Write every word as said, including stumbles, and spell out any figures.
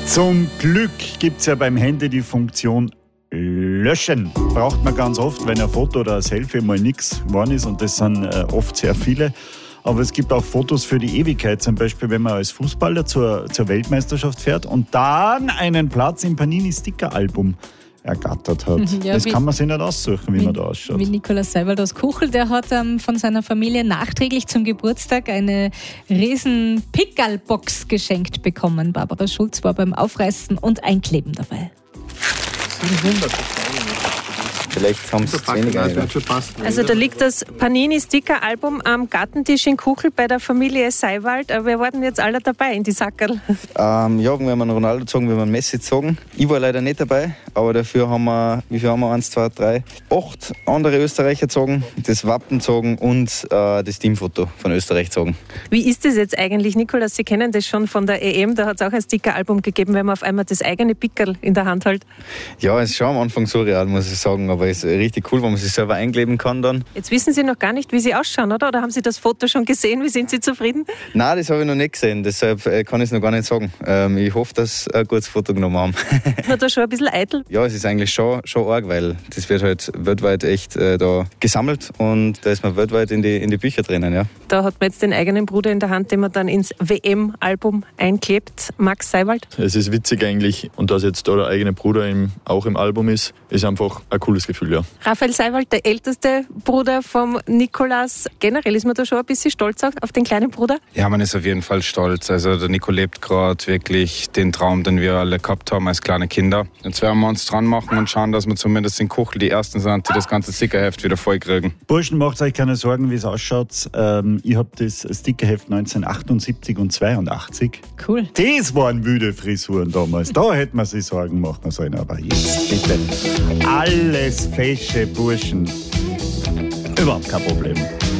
Zum Glück gibt es ja beim Handy die Funktion Löschen. Braucht man ganz oft, wenn ein Foto oder ein Selfie mal nichts geworden ist, und das sind äh, oft sehr viele. Aber es gibt auch Fotos für die Ewigkeit, zum Beispiel wenn man als Fußballer zur, zur Weltmeisterschaft fährt und dann einen Platz im Panini-Sticker-Album ergattert hat. Ja, das wie, kann man sich nicht aussuchen, wie, wie man da ausschaut. Wie Nikolaus Seiwald aus Kuchel, der hat ähm, von seiner Familie nachträglich zum Geburtstag eine riesen Pickerl-Box geschenkt bekommen. Barbara Schulz war beim Aufreißen und Einkleben dabei. Vielleicht haben sie es weniger. Also da liegt das Panini-Sticker-Album am Gartentisch in Kuchel bei der Familie Seiwald. Wir waren jetzt alle dabei in die Sackerl. Ähm, ja, wir haben einen Ronaldo gezogen, wir haben einen Messi gezogen. Ich war leider nicht dabei, aber dafür haben wir, wie viel haben wir? Eins, zwei, drei, acht andere Österreicher gezogen, das Wappen gezogen und äh, das Teamfoto von Österreich gezogen. Wie ist das jetzt eigentlich, Nikolaus? Sie kennen das schon von der E M, da hat es auch ein Sticker-Album gegeben, wenn man auf einmal das eigene Pickerl in der Hand hält. Ja, es ist schon am Anfang surreal, muss ich sagen, aber es ist richtig cool, wenn man sich selber einkleben kann dann. Jetzt wissen Sie noch gar nicht, wie Sie ausschauen, oder? Oder haben Sie das Foto schon gesehen? Wie sind Sie zufrieden? Nein, das habe ich noch nicht gesehen, deshalb kann ich es noch gar nicht sagen. Ähm, ich hoffe, dass Sie ein gutes Foto genommen haben. Hat er schon ein bisschen eitel? Ja, es ist eigentlich schon, schon arg, weil das wird halt weltweit echt äh, da gesammelt und da ist man weltweit in die, in die Bücher drinnen, ja. Da hat man jetzt den eigenen Bruder in der Hand, den man dann ins W M-Album einklebt. Max Seiwald? Es ist witzig eigentlich, und dass jetzt da der eigene Bruder im, auch im Album ist, ist einfach ein cooles Gefühl, ja. Raphael Seiwald, der älteste Bruder vom Nikolaus. Generell ist man da schon ein bisschen stolz auf den kleinen Bruder? Ja, man ist auf jeden Fall stolz. Also der Nico lebt gerade wirklich den Traum, den wir alle gehabt haben als kleine Kinder. Jetzt werden wir uns dran machen und schauen, dass wir zumindest in Kuchel die Ersten sind, die das ganze Stickerheft wieder voll kriegen. Burschen, macht euch keine Sorgen, wie es ausschaut. Ähm, ich habe das Stickerheft neunzehnhundertachtundsiebzig und zweiundachtzig. Cool. Das waren wilde Frisuren damals. Da hätte man sich Sorgen machen sollen. Aber jetzt bitte alles fesche Burschen. Überhaupt kein Problem.